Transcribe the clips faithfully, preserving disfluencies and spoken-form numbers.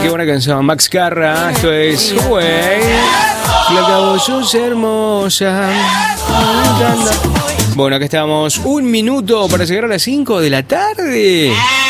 qué buena canción. Max Carra, esto es Güey. Flaca, vos sos hermosa. Bueno, acá estamos. Un minuto para llegar a las cinco de la tarde.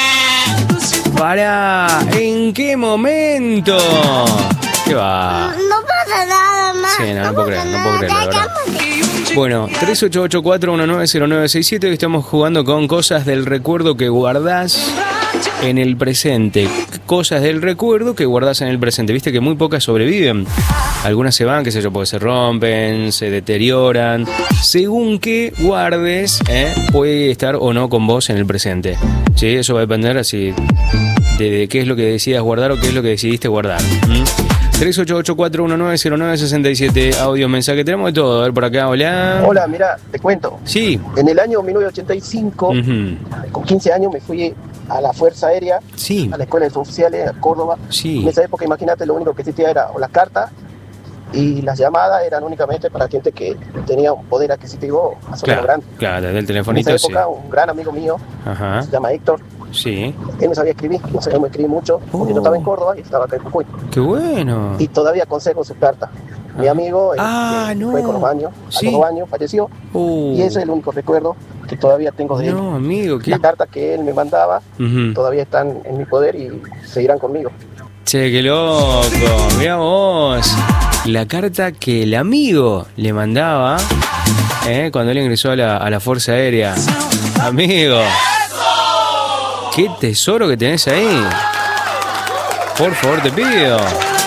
¿Para en qué momento? ¿Qué va? No pasa nada más. Sí, no, no puedo creer, no puedo creer, la verdad. Bueno, tres ocho ocho cuatro uno nueve cero nueve seis siete. Hoy estamos jugando con cosas del recuerdo que guardás en el presente. Cosas del recuerdo que guardás en el presente. Viste que muy pocas sobreviven. Algunas se van, qué sé yo, porque se rompen, se deterioran. Según que guardes, ¿eh? puede estar o no con vos en el presente. Sí, eso va a depender así de, de qué es lo que decidas guardar o qué es lo que decidiste guardar. ¿Mm? tres ocho ocho cuatro uno nueve cero nueve seis siete, audio, mensaje, tenemos de todo. A ver por acá, hola. Hola, mira, te cuento. Sí. En el año mil novecientos ochenta y cinco, uh-huh. con quince años, me fui a la Fuerza Aérea, sí. a la Escuela de Suboficiales, a Córdoba. Sí. En esa época, imagínate, lo único que existía era o las cartas y las llamadas eran únicamente para gente que tenía un poder adquisitivo más o menos claro, grande. Claro, desde el telefonito, en esa época, sí. un gran amigo mío, Ajá. se llama Héctor. Sí. Él no sabía escribir, no sabía cómo escribir mucho, porque oh. yo estaba en Córdoba y estaba acá en Jujuy. ¡Qué bueno! Y todavía conservo sus cartas. Ah. Mi amigo ah, eh, no. fue con los años, ¿Sí? a los dos años falleció, oh. y ese es el único recuerdo que todavía tengo de él. No, amigo, ¿qué? Las cartas que él me mandaba uh-huh. todavía están en mi poder y seguirán conmigo. Che, qué loco, mirá vos. La carta que el amigo le mandaba ¿eh? cuando él ingresó a la, a la Fuerza Aérea. Amigo, qué tesoro que tenés ahí. Por favor, te pido.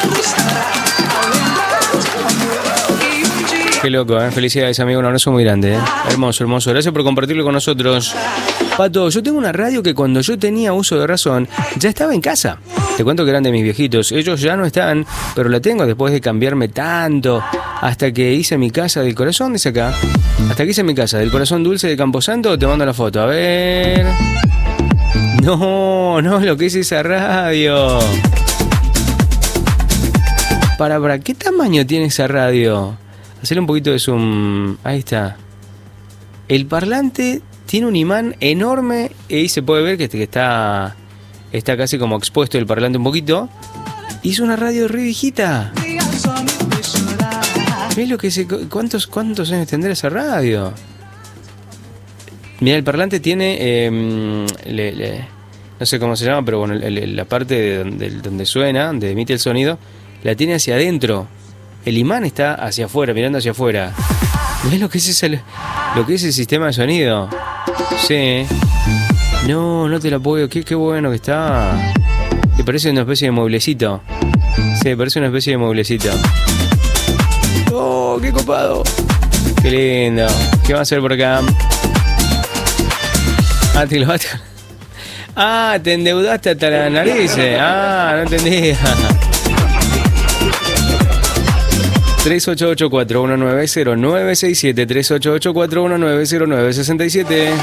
Qué loco, ¿eh? Felicidades, amigo. Un abrazo muy grande, ¿eh? Hermoso, hermoso. Gracias por compartirlo con nosotros. Pato, yo tengo una radio que cuando yo tenía uso de razón ya estaba en casa. Te cuento que eran de mis viejitos. Ellos ya no están, pero la tengo después de cambiarme tanto. Hasta que hice mi casa del corazón, dice acá. Hasta que hice mi casa del corazón dulce de Camposanto, te mando la foto. A ver. No, no, lo que es esa radio. Para, para, ¿qué tamaño tiene esa radio? Hacerle un poquito de zoom. Ahí está. El parlante tiene un imán enorme y ahí se puede ver que está, está casi como expuesto el parlante un poquito. Y es una radio re viejita. ¿Ves lo que se, cuántos, cuántos años tendrá esa radio? Mira, el parlante tiene, eh, le, le, no sé cómo se llama, pero bueno, el, el, la parte de donde, donde suena, donde emite el sonido, la tiene hacia adentro. El imán está hacia afuera, mirando hacia afuera. ¿Ves lo que es ese, lo que es el sistema de sonido? Sí. No, no te la puedo. Qué, qué bueno que está. Te parece una especie de mueblecito. Sí, parece una especie de mueblecito. Oh, qué copado. Qué lindo. ¿Qué va a hacer por acá? Ah, te lo vas a... Ah, te endeudaste hasta la nariz. Ah, no entendía. tres ocho ocho cuatro uno nueve cero nueve seis siete, tres ocho ocho cuatro uno nueve cero nueve seis siete.